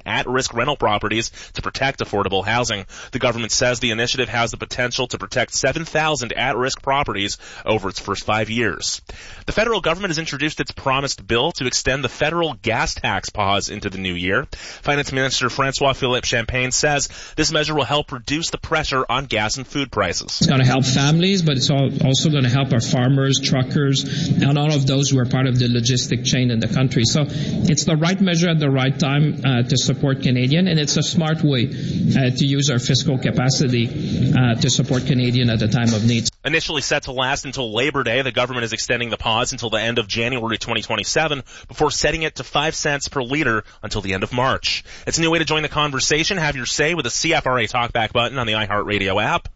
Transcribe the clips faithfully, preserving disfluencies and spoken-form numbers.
at-risk rental properties to protect affordable housing. The government says the initiative has the potential to protect seven thousand at-risk properties over its first five years. The federal government has introduced its promised bill to extend the federal gas tax pause into the new year. Finance Minister François-Philippe Champagne says this measure will help reduce the pressure on gas and food prices. It's going to help families, but it's also going to help our farmers, truckers, and all of those who are part of the logistic chain in the country. So it's the right measure at the right time uh, to support Canadian, and it's a smart way uh, to use our fiscal capacity uh, to support Canadian at a time of need. Initially set to last until Labor Day, the government is extending the pause until the end of January twenty twenty-seven before setting it to five cents per liter until the end of March. It's a new way to join the conversation. Have your say with the C F R A Talkback button on the iHeartRadio app.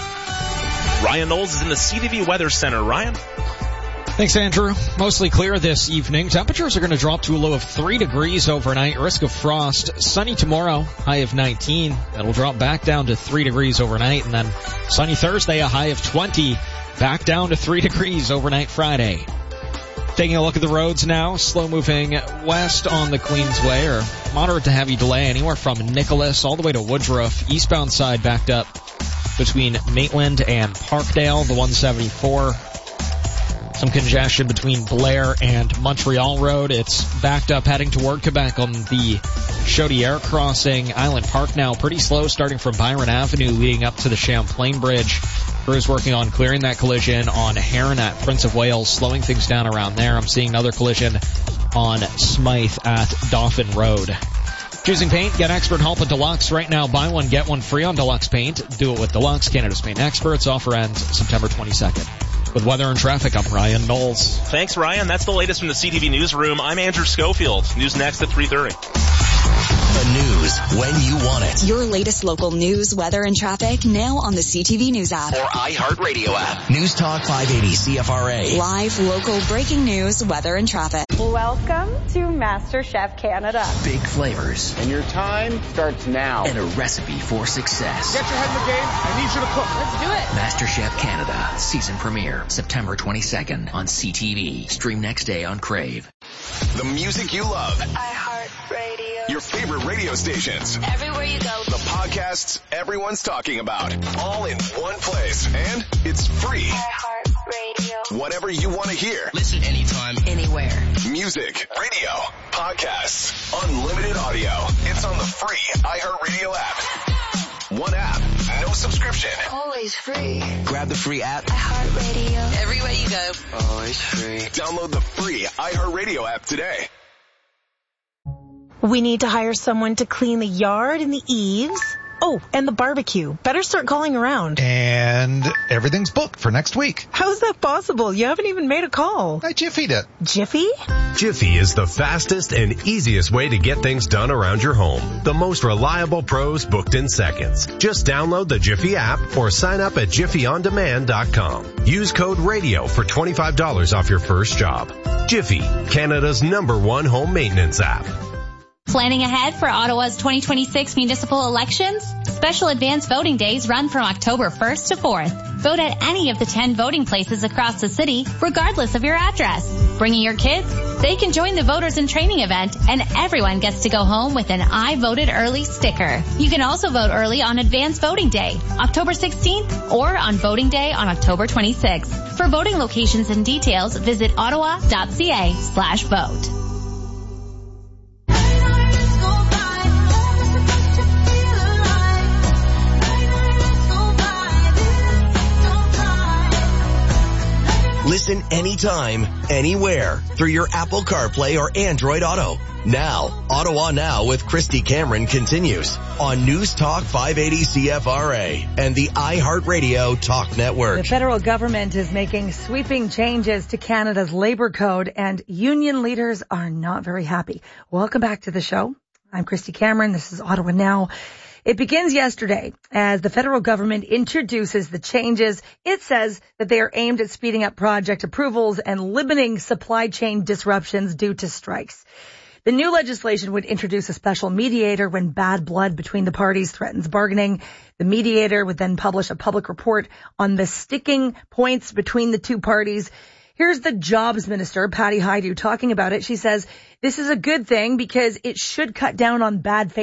Ryan Knowles is in the C T V Weather Center. Ryan? Thanks, Andrew. Mostly clear this evening. Temperatures are going to drop to a low of three degrees overnight. Risk of frost. Sunny tomorrow, high of nineteen. That'll drop back down to three degrees overnight. And then sunny Thursday, a high of twenty. Back down to three degrees overnight Friday. Taking a look at the roads now. Slow moving west on the Queensway, or moderate to heavy delay anywhere from Nicholas all the way to Woodruff. Eastbound side backed up between Maitland and Parkdale. The one seventy-four. Some congestion between Blair and Montreal Road. It's backed up heading toward Quebec on the Chaudière crossing. Island Park now pretty slow starting from Byron Avenue leading up to the Champlain Bridge. Crews working on clearing that collision on Heron at Prince of Wales, slowing things down around there. I'm seeing another collision on Smythe at Dauphin Road. Choosing paint, get expert help at Deluxe. Right now, buy one, get one free on Deluxe Paint. Do it with Deluxe, Canada's paint experts. Offer ends September twenty-second. With weather and traffic, I'm Ryan Knowles. Thanks, Ryan. That's the latest from the C T V Newsroom. I'm Andrew Schofield. News next at three thirty. The news when you want it. Your latest local news, weather, and traffic now on the C T V News app. Or iHeartRadio app. News Talk five eighty C F R A. Live, local, breaking news, weather, and traffic. Welcome to MasterChef Canada. Big flavors. And your time starts now. And a recipe for success. Get your head in the game. I need you to cook. Let's do it. MasterChef Canada. Season premiere. September twenty-second on C T V. Stream next day on Crave. The music you love. iHeartRadio. Your favorite radio stations. Everywhere you go. The podcasts everyone's talking about. All in one place. And it's free. iHeartRadio. Whatever you want to hear. Listen anytime, anywhere. Music, radio, podcasts, unlimited audio. It's on the free iHeartRadio app. One app, no subscription. Always free. Grab the free app. iHeartRadio. Everywhere you go. Always free. Download the free iHeartRadio app today. We need to hire someone to clean the yard and the eaves. Oh, and the barbecue. Better start calling around. And everything's booked for next week. How's that possible? You haven't even made a call. I Jiffy'd it. Jiffy? Jiffy is the fastest and easiest way to get things done around your home. The most reliable pros booked in seconds. Just download the Jiffy app or sign up at jiffy on demand dot com. Use code RADIO for twenty-five dollars off your first job. Jiffy, Canada's number one home maintenance app. Planning ahead for Ottawa's twenty twenty-six municipal elections? Special advance voting days run from October first to fourth. Vote at any of the ten voting places across the city, regardless of your address. Bringing your kids? They can join the Voters in Training event, and everyone gets to go home with an I Voted Early sticker. You can also vote early on Advance Voting Day, October sixteenth, or on Voting Day on October twenty-sixth. For voting locations and details, visit ottawa.ca slash vote. Listen anytime, anywhere, through your Apple CarPlay or Android Auto. Now, Ottawa Now with Christy Cameron continues on News Talk five eighty C F R A and the iHeartRadio Talk Network. The federal government is making sweeping changes to Canada's labor code, and union leaders are not very happy. Welcome back to the show. I'm Christy Cameron. This is Ottawa Now. It begins yesterday as the federal government introduces the changes. It says that they are aimed at speeding up project approvals and limiting supply chain disruptions due to strikes. The new legislation would introduce a special mediator when bad blood between the parties threatens bargaining. The mediator would then publish a public report on the sticking points between the two parties. Here's the jobs minister, Patty Hajdu, talking about it. She says this is a good thing because it should cut down on bad faith